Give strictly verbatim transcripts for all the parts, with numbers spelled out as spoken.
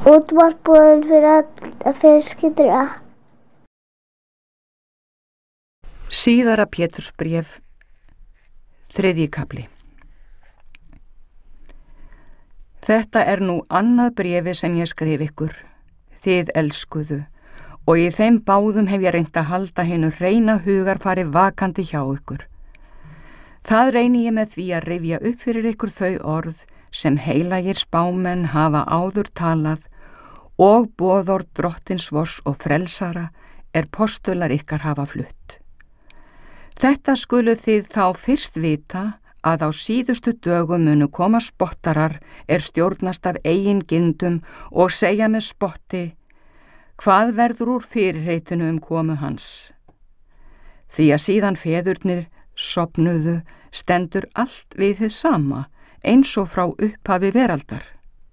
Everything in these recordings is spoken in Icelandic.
Útvarpið fyrir alla fjölskyldur. Síðara Pétursbréf, þriðji kafli. Þetta er nú annað bréfi sem ég skrif ykkur, þið elskuðu, og í þeim báðum hef ég reynt að halda hinu hreina hugarfari vakandi hjá ykkur. Það reyni ég með því að rifja upp fyrir ykkur þau orð sem heilagir spámenn hafa áður talað og boðorð Drottins vors og frelsara er postular ykkar hafa flutt. Þetta skulu þið þá fyrst vita að á síðustu dögum munu koma spottarar er stjórnast af eigin gindum og segja með spotti: hvað verður úr fyrirheitinu um komu hans? Því að síðan feðurnir sofnuðu stendur allt við þið sama, eins og frá upphafi veraldar.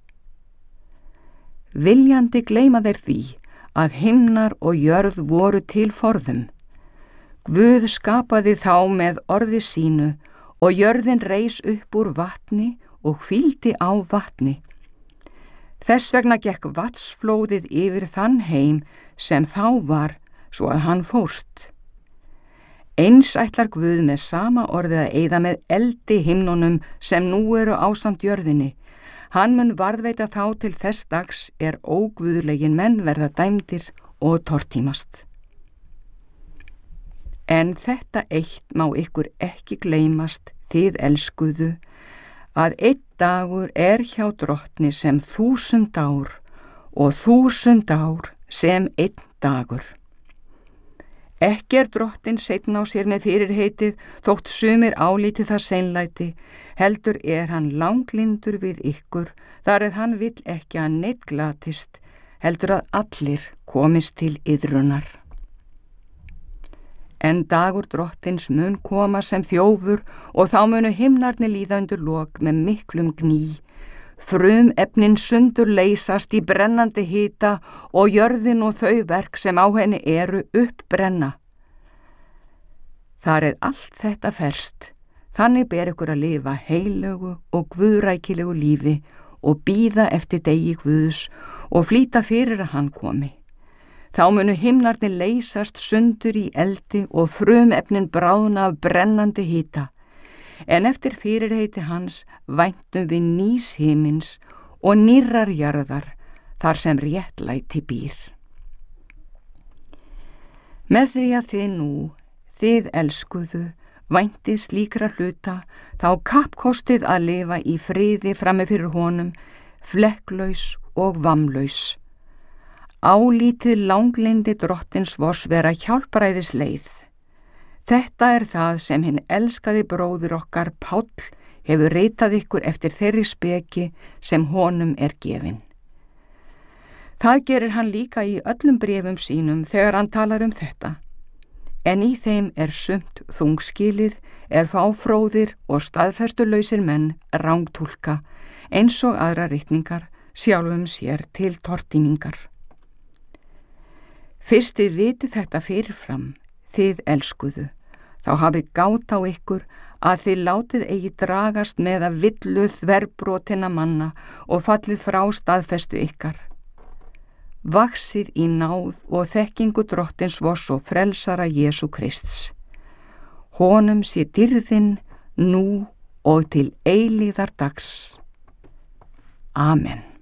Viljandi gleyma þeir því að himnar og jörð voru til forðum. Guð skapaði þá með orði sínu og jörðin reis upp úr vatni og hvíldi á vatni. Þess vegna gekk vatnsflóðið yfir þann heim sem þá var, svo að hann fórst. Eins ætlar Guð með sama orðið að eyða með eldi himnunum sem nú eru ásamt jörðinni. Hann mun varðveita þá til þess dags er óguðlegin menn verða dæmdir og tortímast. En þetta eitt má ykkur ekki gleymast, þið elskuðu, að einn dagur er hjá Drottni sem þúsund ár og þúsund ár sem einn dagur. Ekki er Drottinn seinn á sér með fyrirheitið, þótt sumir álíti það seinlæti, heldur er hann langlindur við ykkur, þar eð hann vill ekki að neitt glatist, heldur að allir komist til iðrunar. En dagur Drottins mun koma sem þjófur og þá munu himnarnir líða undir lok með miklum gný. Frum efnin sundur leysast í brennandi hita og jörðin og þau verk sem á henni eru uppbrenna. Þar er allt þetta ferst, þannig ber ykkur að lifa heilögu og guðrækilegu lífi og bíða eftir degi Guðs og flýta fyrir að hann komi. Þá munu himnarnir leysast sundur í eldi og frumefnin bráðna af brennandi hita, en eftir fyrirheiti hans væntum við nýs himins og nýrrar jarðar þar sem réttlæti býr. Með því að þið nú, þið elskuðu, væntið slíkra hluta, þá kappkostið að lifa í friði frammi fyrir honum, flekklaus og vamlaus. Álítið langlindi Drottins vors vera hjálpræðis leið. Þetta er það sem hinn elskaði bróðir okkar Páll hefur ritað ykkur eftir þeirri speki sem honum er gefin. Það gerir hann líka í öllum bréfum sínum þegar hann talar um þetta. En í þeim er sumt þungskilið, er fáfróðir og staðfestulausir menn rangtúlka, eins og aðra ritningar sjálfum sér til tortímingar. Fyrst þið vitið þetta fyrirfram, þið elskuðu, þá hafið gát á ykkur að þið látið eigi dragast með að villuð þverbrotinna manna og fallið frá staðfestu ykkar. Vaxið í náð og þekkingu Drottins vors og frelsara Jesú Krists. Honum sé dýrðin nú og til eilíðar dags. Amen.